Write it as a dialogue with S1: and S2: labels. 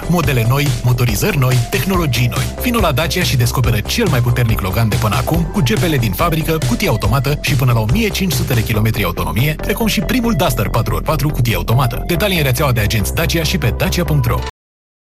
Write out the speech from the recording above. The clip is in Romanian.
S1: Modele noi, motorizări noi, tehnologii noi. Vino la Dacia și descoperă cel mai puternic Logan de până acum, cu GPL din fabrică, cutie automată și până la 1500 de kilometri autonomie, precum și primul Duster 4x4 cutie automată. Detalii în rețeaua de agenți Dacia și pe dacia.ro.